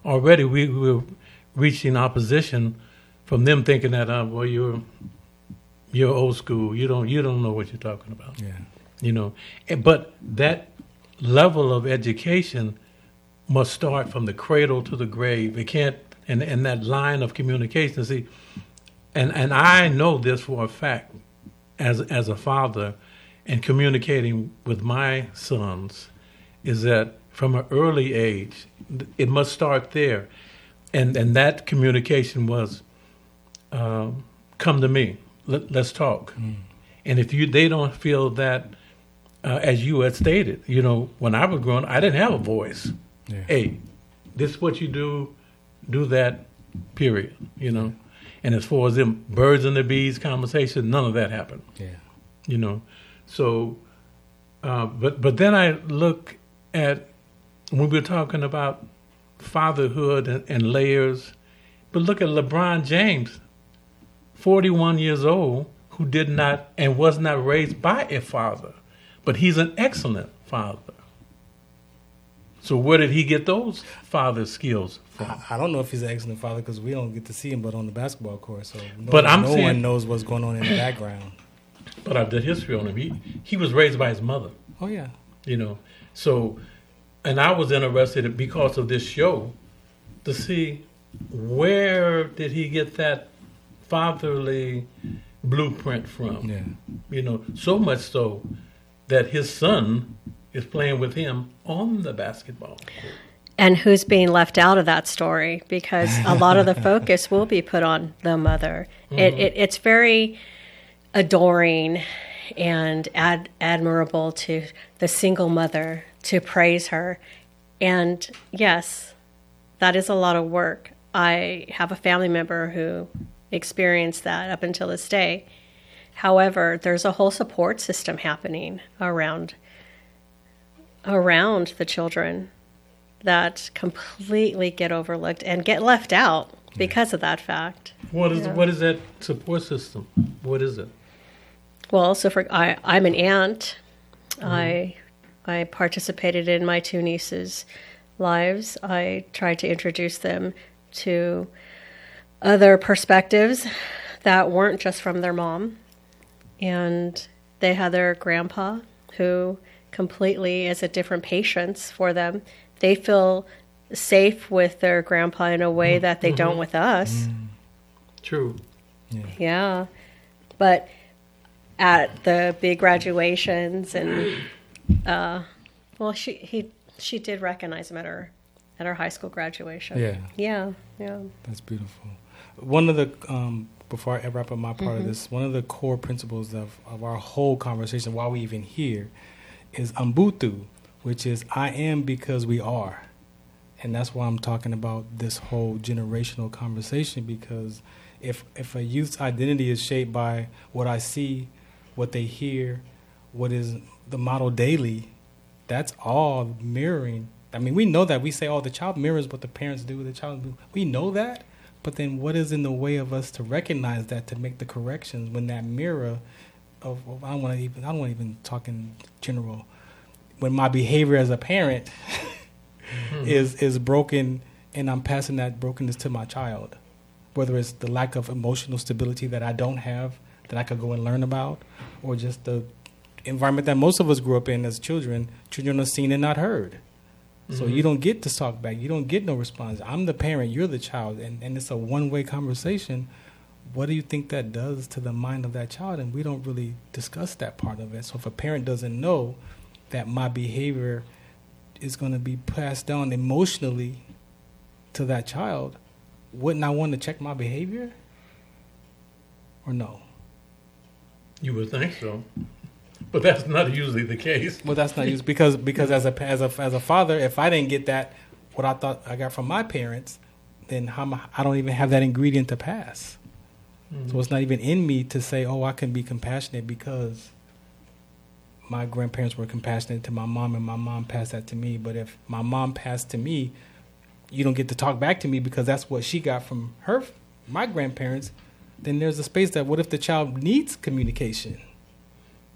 already we were reaching opposition from them thinking that, well, you're old school. You don't know what you're talking about. Yeah. But that level of education must start from the cradle to the grave. It can't, and that line of communication. See, and I know this for a fact, as a father, and communicating with my sons, is that from an early age, it must start there, and that communication was, come to me, let's talk, and if they don't feel that, as you had stated, when I was growing up, I didn't have a voice. Yeah. Hey, this is what you do that, period, And as far as them birds and the bees conversation, none of that happened. Yeah. So, but then I look at, when we're talking about fatherhood and layers, but look at LeBron James, 41 years old, who did not and was not raised by a father, but he's an excellent father. So where did he get those father skills from? I don't know if he's an excellent father because we don't get to see him but on the basketball court. So no one knows what's going on in the background. But I've done history on him. He was raised by his mother. Oh, yeah. So, and I was interested because of this show to see where did he get that fatherly blueprint from. Yeah. So much so that his son is playing with him on the basketball court. And who's being left out of that story, because a lot of the focus will be put on the mother. Mm-hmm. It's very adoring and admirable to the single mother to praise her. And yes, that is a lot of work. I have a family member who experienced that up until this day. However, there's a whole support system happening around the children that completely get overlooked and get left out because of that fact. What is that support system? What is it? Well, so I'm an aunt. Mm-hmm. I participated in my two nieces' lives. I tried to introduce them to other perspectives that weren't just from their mom. And they had their grandpa who completely is a different patience for them. They feel safe with their grandpa in a way that they don't with us. True. Yeah. But at the big graduations and she did recognize him at her high school graduation. Yeah. That's beautiful. One of the before I wrap up my part of this, one of the core principles of our whole conversation, why we even here, is Ubuntu, which is I am because we are. And that's why I'm talking about this whole generational conversation, because if a youth's identity is shaped by what I see, what they hear, what is the model daily, that's all mirroring. I mean, we know that. We say, the child mirrors what the parents do, the child do. We know that. But then what is in the way of us to recognize that, to make the corrections when that mirror of I don't want to even talk in general. When my behavior as a parent is broken and I'm passing that brokenness to my child, whether it's the lack of emotional stability that I don't have, that I could go and learn about, or just the environment that most of us grew up in as children are seen and not heard. So you don't get to talk back. You don't get no response. I'm the parent, you're the child, and it's a one-way conversation. What do you think that does to the mind of that child? And we don't really discuss that part of it. So if a parent doesn't know that my behavior is going to be passed down emotionally to that child, wouldn't I want to check my behavior? Or no? You would think so. But that's not usually the case. Well, that's not usually because as a father, if I didn't get that, what I thought I got from my parents, then I don't even have that ingredient to pass. Mm-hmm. So it's not even in me to say, I can be compassionate because my grandparents were compassionate to my mom and my mom passed that to me. But if my mom passed to me, you don't get to talk back to me because that's what she got from my grandparents. Then there's a space that what if the child needs communication?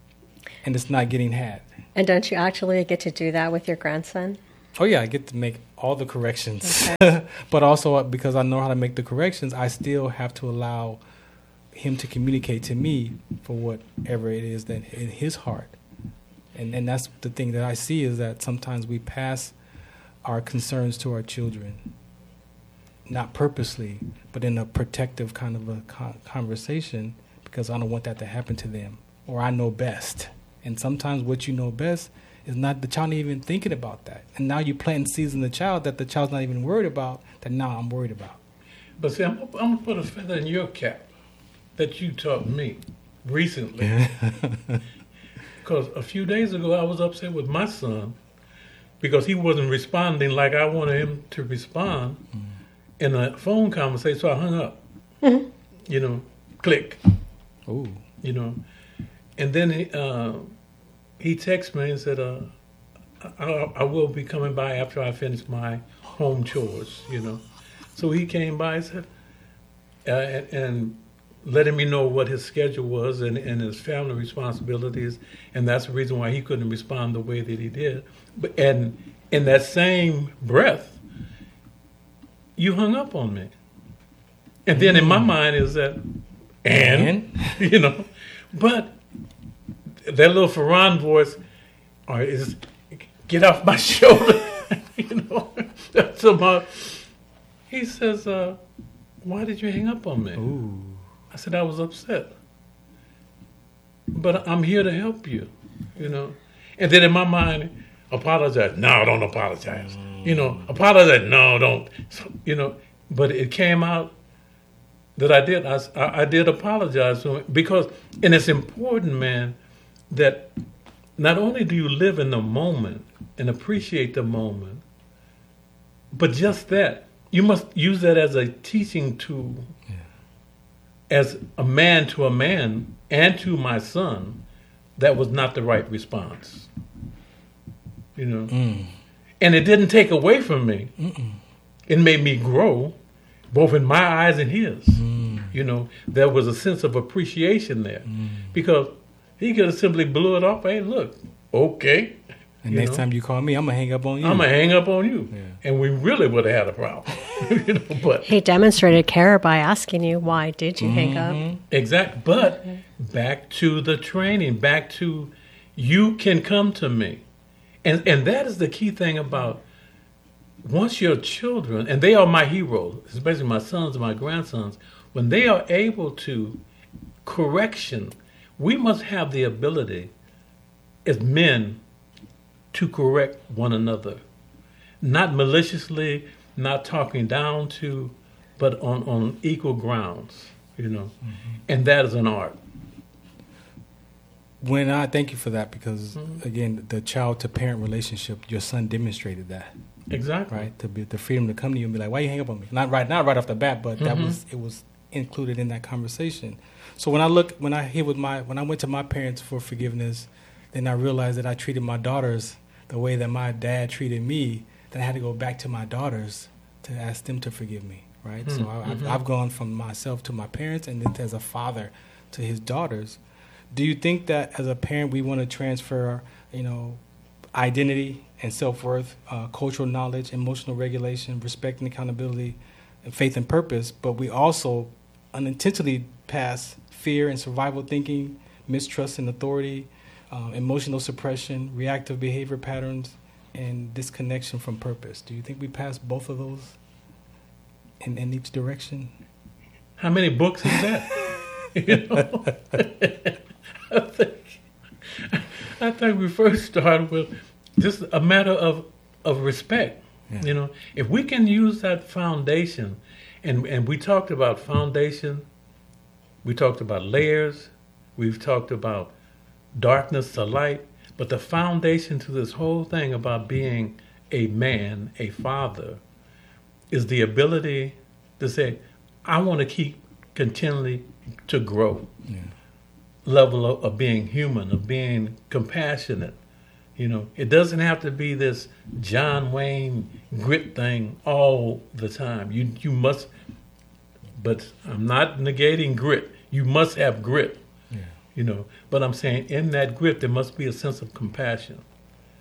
And it's not getting had. And don't you actually get to do that with your grandson? Oh, yeah, I get to make all the corrections. But also because I know how to make the corrections, I still have to allow him to communicate to me for whatever it is that in his heart. And that's the thing that I see, is that sometimes we pass our concerns to our children, not purposely, but in a protective kind of a conversation, because I don't want that to happen to them, or I know best. And sometimes what you know best is not the child even thinking about that. And now you're planting seeds in the child that the child's not even worried about, that now I'm worried about. But see, I'm going to put a feather in your cap that you taught me recently. Because a few days ago, I was upset with my son because he wasn't responding like I wanted him to respond in a phone conversation. So I hung up. You know, click. Ooh. You know, and then he texted me and said, I will be coming by after I finish my home chores, you know. So he came by and said, and letting me know what his schedule was and his family responsibilities, and that's the reason why he couldn't respond the way that he did. And in that same breath, you hung up on me. And then in my mind is that, and? You know, but that little Ferran voice, is get off my shoulder, you know. So he says, why did you hang up on me? Ooh. I said, I was upset. But I'm here to help you, you know. And then in my mind, apologize. No, don't apologize. You know, apologize. No, don't. So, you know, but it came out that I did. I did apologize to him because, and it's important, man, that not only do you live in the moment and appreciate the moment, but just that, you must use that as a teaching tool. Yeah. As a man to a man and to my son, that was not the right response. You know? And it didn't take away from me. It made me grow, both in my eyes and his. You know, there was a sense of appreciation there. Because he could have simply blew it off. Hey, look, okay. And next time you call me, I'm going to hang up on you. I'm going to hang up on you. Yeah. And we really would have had a problem. You know, but he demonstrated care by asking you, why did you hang up? Exactly. But back to the training, back to you can come to me. And that is the key thing about once your children, and they are my heroes, especially my sons and my grandsons, when they are able to correction, we must have the ability as men to correct one another. Not maliciously, not talking down to, but on equal grounds, you know. And that is an art. When I thank you for that, because again, the child-to-parent relationship, your son demonstrated that. Exactly. Right? The freedom to come to you and be like, why you hang up on me? Not right off the bat, but it was included in that conversation. So when I went to my parents for forgiveness, then I realized that I treated my daughters the way that my dad treated me. Then I had to go back to my daughters to ask them to forgive me. Right? So I've gone from myself to my parents, and then as a father to his daughters. Do you think that as a parent we want to transfer, you know, identity and self-worth, cultural knowledge, emotional regulation, respect and accountability, and faith and purpose, but we also unintentionally pass fear and survival thinking, mistrust and authority, emotional suppression, reactive behavior patterns, and disconnection from purpose? Do you think we pass both of those in each direction? How many books is that? You know? I think we first started with just a matter of respect. Yeah. You know, if we can use that foundation, and we talked about foundation, we talked about layers, we've talked about darkness to light, but the foundation to this whole thing about being a man, a father, is the ability to say, I want to keep continually to grow. Yeah. Level of being human, of being compassionate. You know, it doesn't have to be this John Wayne grit thing all the time. You must, but I'm not negating grit. You must have grit. Yeah. You know, but I'm saying in that grit there must be a sense of compassion.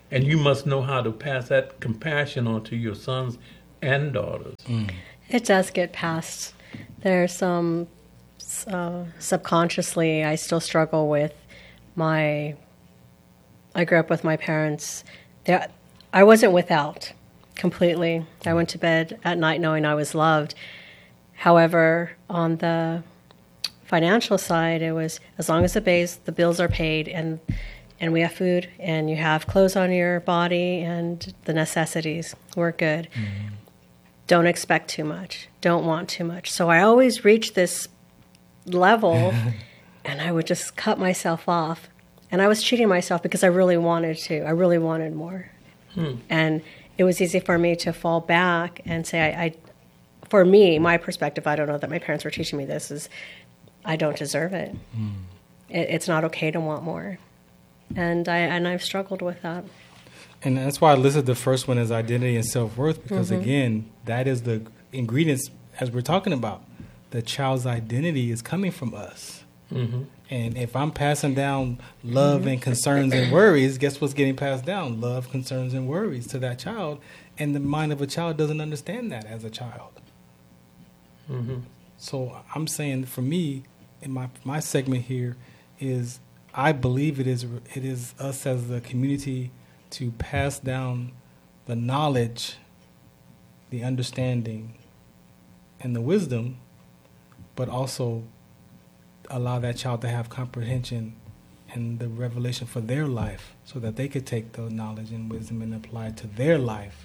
And you must know how to pass that compassion on to your sons and daughters. It does get passed. There's some subconsciously, I still struggle with I grew up with my parents. I wasn't without completely. I went to bed at night knowing I was loved. However, on the financial side, it was as long as the bills are paid and we have food and you have clothes on your body and the necessities, we're good. Mm-hmm. Don't expect too much. Don't want too much. So I always reached this level and I would just cut myself off. And I was cheating myself because I really wanted to. I really wanted more. And it was easy for me to fall back and say, for me, my perspective, I don't know that my parents were teaching me this, is I don't deserve it. It's not okay to want more. And I've struggled with that. And that's why I listed the first one as identity and self-worth, because again, that is the ingredients, as we're talking about. The child's identity is coming from us. Mm-hmm. And if I'm passing down love and concerns and worries, guess what's getting passed down? Love, concerns, and worries to that child. And the mind of a child doesn't understand that as a child. Mm-hmm. So I'm saying, for me, in my segment here, is I believe it is us as the community to pass down the knowledge, the understanding, and the wisdom, but also allow that child to have comprehension and the revelation for their life so that they could take the knowledge and wisdom and apply it to their life,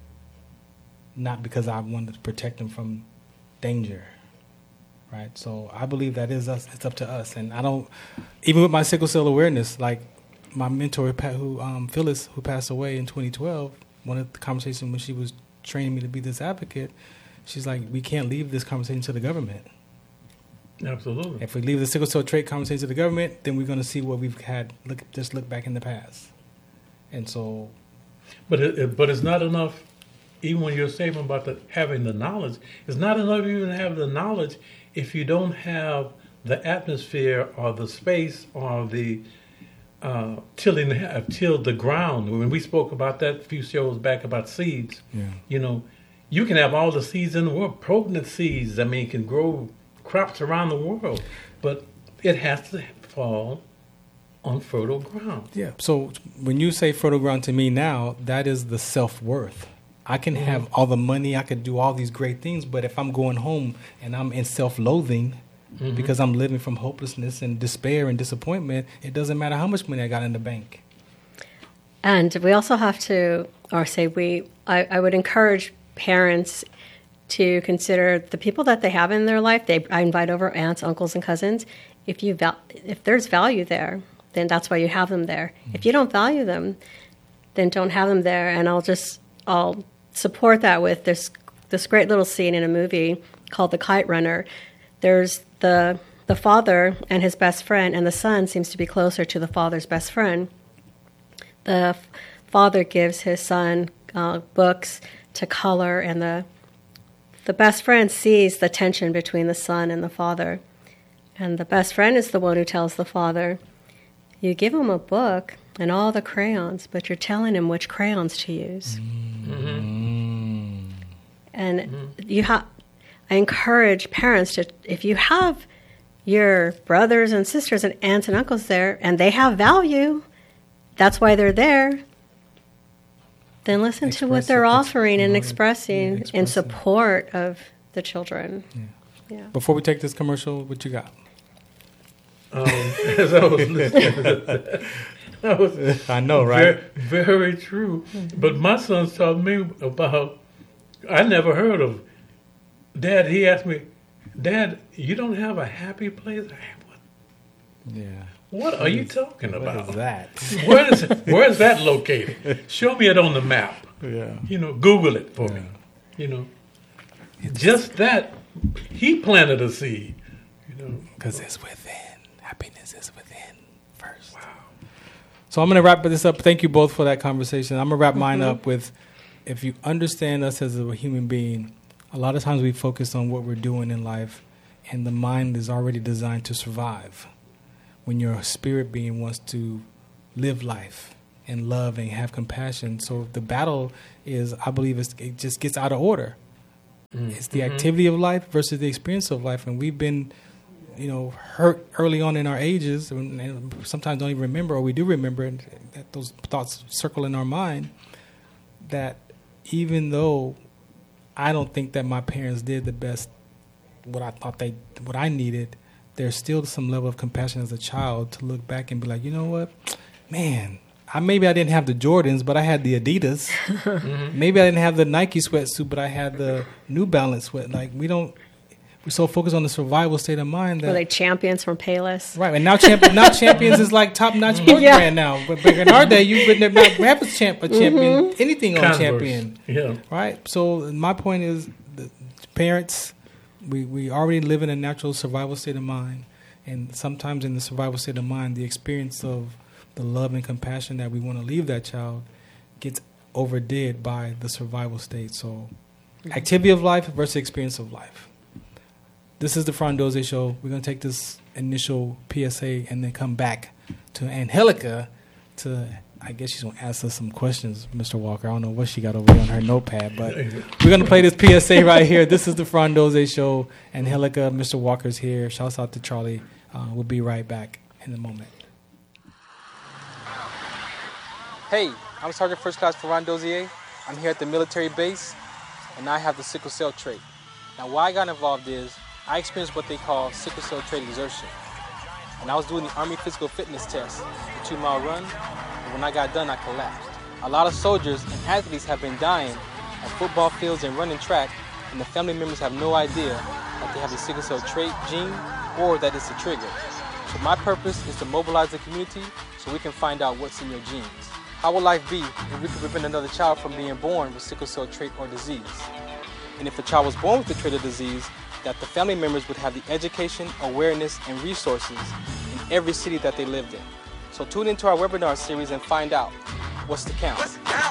not because I wanted to protect them from danger, right? So I believe that is us. It's up to us. And I don't, even with my sickle cell awareness, like my mentor, Phyllis, who passed away in 2012, one of the conversations when she was training me to be this advocate, she's like, we can't leave this conversation to the government. Absolutely. If we leave the sickle cell trait conversation to the government, then we're going to see what we've had. Look back in the past. And so... But it's not enough, even when you're saying about having the knowledge, it's not enough even to have the knowledge if you don't have the atmosphere or the space or the tilled the ground. When we spoke about that a few shows back about seeds, you can have all the seeds in the world, potent seeds, can grow crops around the world, but it has to fall on fertile ground. Yeah. So when you say fertile ground to me now, that is the self-worth. I can have all the money, I could do all these great things, but if I'm going home and I'm in self-loathing because I'm living from hopelessness and despair and disappointment, it doesn't matter how much money I got in the bank. And we also have to, I would encourage parents to consider the people that they have in their life. I invite over aunts, uncles, and cousins. If there's value there, then that's why you have them there. If you don't value them, then don't have them there. And I'll support that with this great little scene in a movie called The Kite Runner. There's the father and his best friend, and the son seems to be closer to the father's best friend. The father gives his son books to color, and the best friend sees the tension between the son and the father. And the best friend is the one who tells the father, you give him a book and all the crayons, but you're telling him which crayons to use. Mm-hmm. And I encourage parents to, if you have your brothers and sisters and aunts and uncles there, and they have value, that's why they're there, then listen to what they're offering and expressing in support of the children. Yeah. Before we take this commercial, what you got? As I was listening, I know, right? Very, very true. But my son's told me about, I never heard of, Dad, he asked me, Dad, you don't have a happy place? Yeah. What are you talking about? What is that? Where is that located? Show me it on the map. Yeah. Google it for me. Just that, he planted a seed. Because it's within. Happiness is within first. Wow. So I'm going to wrap this up. Thank you both for that conversation. I'm going to wrap mine up with, if you understand us as a human being, a lot of times we focus on what we're doing in life, and the mind is already designed to survive. When your spirit being wants to live life, and love and have compassion. So the battle is, I believe, it just gets out of order. It's the activity of life versus the experience of life. And we've been, hurt early on in our ages, and sometimes don't even remember, or we do remember, and that those thoughts circle in our mind, that even though I don't think that my parents did the best, what I needed, there's still some level of compassion as a child to look back and be like, you know what, man, maybe I didn't have the Jordans, but I had the Adidas. Maybe I didn't have the Nike sweatsuit, but I had the New Balance sweat. Like, we're so focused on the survival state of mind that. Were they champions from Payless? Right, and now Champions is like top-notch sports brand now. But back in our day, you wouldn't have a champion, anything on Converse. Champion. Yeah. Right? So my point is, the parents, we already live in a natural survival state of mind. And sometimes in the survival state of mind, the experience of the love and compassion that we want to leave that child gets overdid by the survival state. So activity of life versus experience of life. This is the Frondoze Show. We're going to take this initial PSA and then come back to Angelica to, I guess she's going to ask us some questions, Mr. Walker. I don't know what she got over there on her notepad, but we're going to play this PSA right here. This is the Frondoze Show. Angelica, Mr. Walker's here. Shouts out to Charlie. We'll be right back in a moment. Hey, I'm Sergeant First Class Ferran Dozier. I'm here at the military base, and I have the sickle cell trait. Now, why I got involved is I experienced what they call sickle cell trait exertion. And I was doing the Army physical fitness test, the 2-mile run, and when I got done, I collapsed. A lot of soldiers and athletes have been dying at football fields and running track, and the family members have no idea that they have the sickle cell trait gene or that it's a trigger. So my purpose is to mobilize the community so we can find out what's in your genes. How will life be if we could prevent another child from being born with sickle cell trait or disease? And if a child was born with the trait or disease, that the family members would have the education, awareness, and resources in every city that they lived in. So tune into our webinar series and find out what's the count.